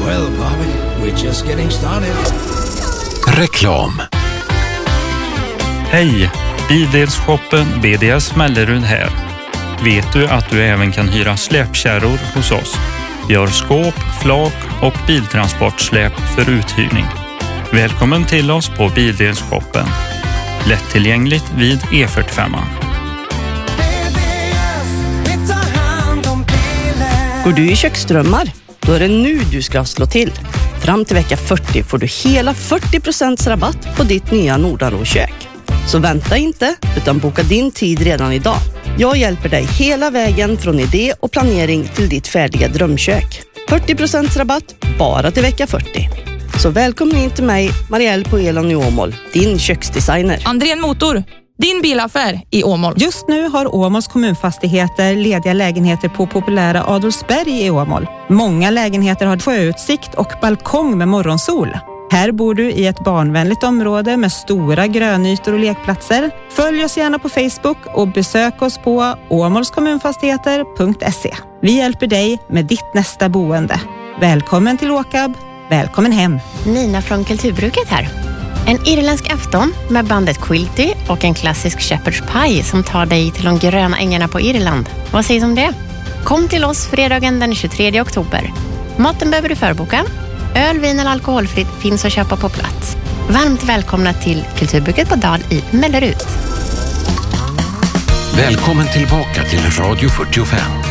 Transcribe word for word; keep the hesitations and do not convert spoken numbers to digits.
Well, Bobby, we're just getting started. Reklam. Hej, Bildelsshoppen B D S Mellerud här. Vet du att du även kan hyra släpkärror hos oss? Vi har skåp, flak och biltransportsläp för uthyrning. Välkommen till oss på Bildelsshoppen. Lättillgängligt vid E fyrtiofem. Går du i köksdrömmar? Då är det nu du ska slå till. Fram till vecka fyrtio får du hela fyrtio procent rabatt på ditt nya Nordanro-kök. Så vänta inte, utan boka din tid redan idag. Jag hjälper dig hela vägen från idé och planering till ditt färdiga drömkök. fyrtio procent rabatt bara till vecka fyrtio. Så välkommen in till mig, Marielle på Elon i Åmål, din köksdesigner. Andrén Motor, din bilaffär i Åmål. Just nu har Åmåls kommunfastigheter lediga lägenheter på populära Adolfsberg i Åmål. Många lägenheter har sjöutsikt och balkong med morgonsol. Här bor du i ett barnvänligt område med stora grönytor och lekplatser. Följ oss gärna på Facebook och besök oss på åmålskommunfastigheter punkt se. Vi hjälper dig med ditt nästa boende. Välkommen till Åkab. Välkommen hem. Nina från Kulturbruket här. En irländsk afton med bandet Quilty och en klassisk shepherd's pie som tar dig till de gröna ängarna på Irland. Vad sägs om det? Kom till oss fredagen den tjugotredje oktober. Maten behöver du förboka. Öl, vin eller alkoholfritt finns att köpa på plats. Varmt välkomna till Kulturbruket på Dal i Mellerud. Välkommen tillbaka till Radio fyrtiofem.